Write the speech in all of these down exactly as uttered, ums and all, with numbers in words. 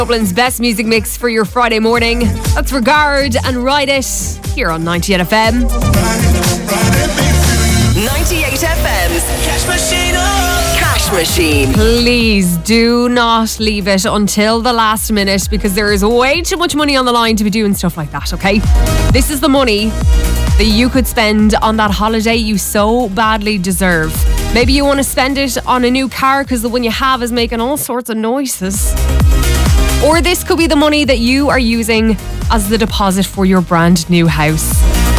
Dublin's best music mix for your Friday morning. That's Regard and Ride It here on ninety-eight F M. ninety-eight F M's Cash Machine. Oh. Cash Machine. Please do not leave it until the last minute because there is way too much money on the line to be doing stuff like that, okay? This is the money that you could spend on that holiday you so badly deserve. Maybe you want to spend it on a new car because the one you have is making all sorts of noises. Or this could be the money that you are using as the deposit for your brand new house.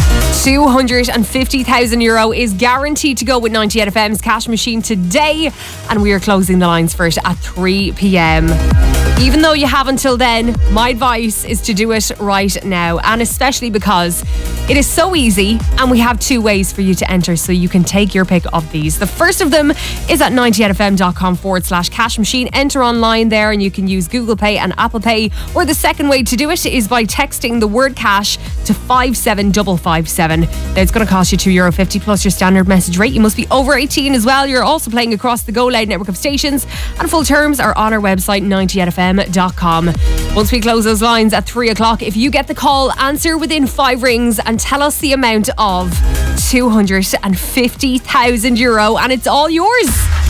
two hundred fifty thousand euro is guaranteed to go with ninety-eight F M's Cash Machine today, and we are closing the lines for it at three p.m. Even though you have until then, my advice is to do it right now, and especially because it is so easy and we have two ways for you to enter, so you can take your pick of these. The first of them is at ninety-eight fm.com forward slash cash machine. Enter online there and you can use Google Pay and Apple Pay, or the second way to do it is by texting the word cash to five seven five five seven. Now it's going to cost you two euro fifty plus your standard message rate. You must be over eighteen as well. You're also playing across the Go Loud network of stations, and full terms are on our website ninety-eight f m dot com. Once we close those lines at three o'clock, if you get the call, answer within five rings and tell us the amount of two hundred fifty thousand euro, and it's all yours.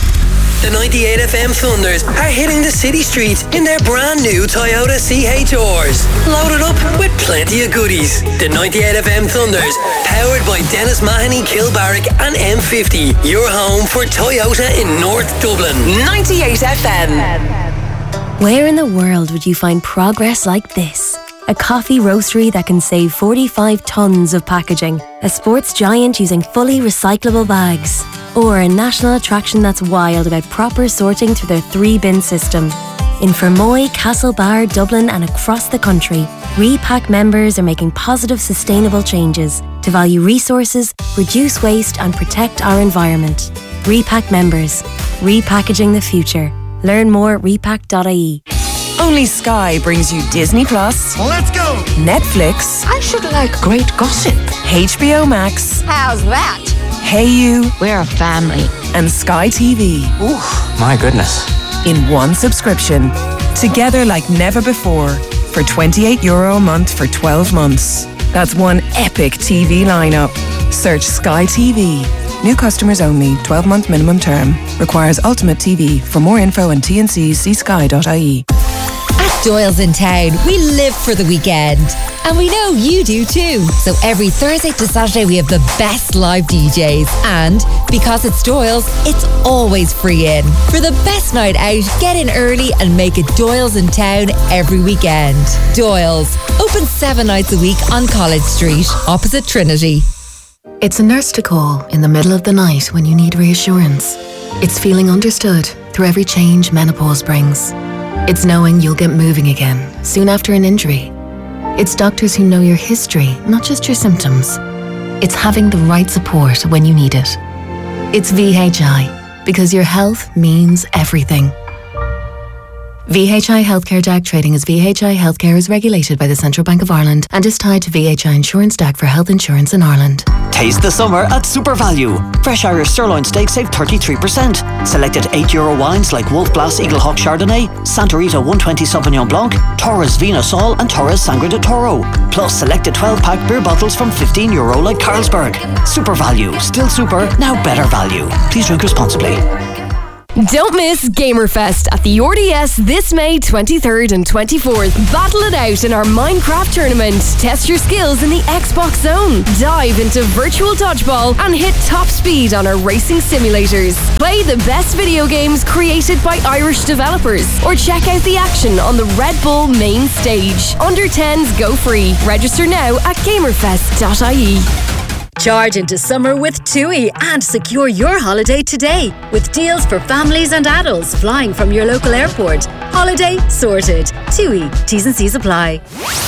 The ninety-eight F M Thunders are hitting the city streets in their brand new Toyota C H Rs. Loaded up with plenty of goodies. The ninety-eight F M Thunders, powered by Dennis Mahoney, Kilbarrack and M fifty. Your home for Toyota in North Dublin. ninety-eight F M. Where in the world would you find progress like this? A coffee roastery that can save forty-five tonnes of packaging. A sports giant using fully recyclable bags. Or a national attraction that's wild about proper sorting through their three-bin system. In Fermoy, Castlebar, Dublin and across the country, Repack members are making positive, sustainable changes to value resources, reduce waste and protect our environment. Repack members. Repackaging the future. Learn more at repack dot I E. Only Sky brings you Disney Plus. Let's go! Netflix. I should like great gossip. H B O Max. How's that? Hey You. We're a family. And Sky T V. Ooh, my goodness. In one subscription. Together like never before. For twenty-eight euro a month for twelve months. That's one epic T V lineup. Search Sky T V. New customers only. twelve month minimum term. Requires Ultimate T V. For more info and T N Cs, see sky dot I E. At Doyle's in Town, we live for the weekend. And we know you do too. So every Thursday to Saturday we have the best live D Js. And because it's Doyle's, it's always free in. For the best night out, get in early and make it Doyle's in Town every weekend. Doyle's, open seven nights a week on College Street, opposite Trinity. It's a nurse to call in the middle of the night when you need reassurance. It's feeling understood through every change menopause brings. It's knowing you'll get moving again soon after an injury. It's doctors who know your history, not just your symptoms. It's having the right support when you need it. It's V H I, because your health means everything. V H I Healthcare D A C trading as V H I Healthcare is regulated by the Central Bank of Ireland and is tied to V H I Insurance D A C for health insurance in Ireland. Taste the summer at Super Value. Fresh Irish sirloin steak save thirty-three percent. Selected eight euro wines like Wolf Blass Eagle Hawk Chardonnay, Santa Rita one twenty Sauvignon Blanc, Torres Vino Sol and Torres Sangre de Toro. Plus selected twelve pack beer bottles from fifteen euro like Carlsberg. Super Value. Still super, now better value. Please drink responsibly. Don't miss Gamerfest at the R D S this May twenty-third and twenty-fourth. Battle it out in our Minecraft tournament. Test your skills in the Xbox Zone. Dive into virtual dodgeball and hit top speed on our racing simulators. Play the best video games created by Irish developers. Or check out the action on the Red Bull main stage. Under tens go free. Register now at gamerfest dot I E. Charge into summer with TUI and secure your holiday today with deals for families and adults flying from your local airport. Holiday sorted. TUI. T's and C's apply.